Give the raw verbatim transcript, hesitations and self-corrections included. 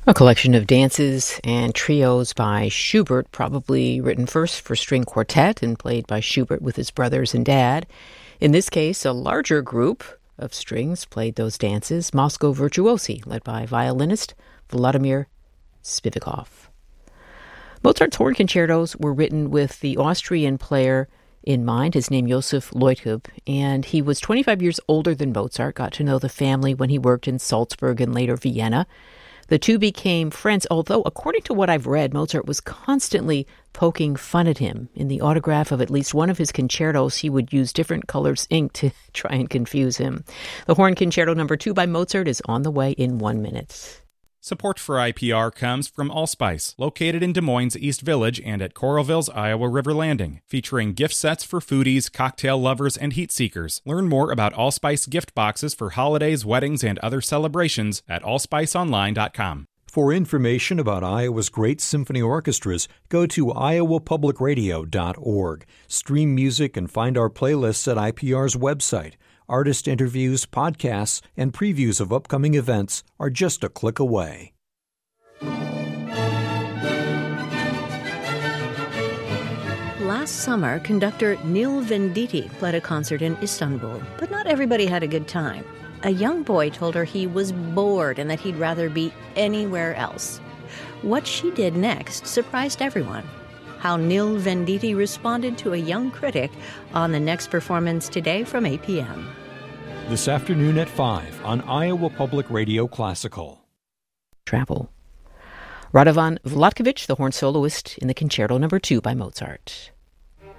A collection of dances and trios by Schubert, probably written first for string quartet and played by Schubert with his brothers and dad. In this case, a larger group of strings played those dances, Moscow Virtuosi, led by violinist Vladimir Spivakov. Mozart's horn concertos were written with the Austrian player in mind, his name Josef Leutkop, and he was twenty-five years older than Mozart, got to know the family when he worked in Salzburg and later Vienna. The two became friends, although, according to what I've read, Mozart was constantly poking fun at him. In the autograph of at least one of his concertos, he would use different colors ink to try and confuse him. The Horn Concerto Number Two by Mozart is on the way in one minute. Support for I P R comes from Allspice, located in Des Moines East Village and at Coralville's Iowa River Landing, featuring gift sets for foodies, cocktail lovers, and heat seekers. Learn more about Allspice gift boxes for holidays, weddings, and other celebrations at allspice online dot com. For information about Iowa's great symphony orchestras, go to iowa public radio dot org. Stream music and find our playlists at I P R's website. Artist interviews, podcasts, and previews of upcoming events are just a click away. Last summer, conductor Neil Venditti played a concert in Istanbul, but not everybody had a good time. A young boy told her he was bored and that he'd rather be anywhere else. What she did next surprised everyone. How Neil Venditti responded to a young critic on the next performance today from eight p.m. This afternoon at five on Iowa Public Radio Classical. Travel. Radovan Vlatkovich, the horn soloist in the Concerto Number Two by Mozart.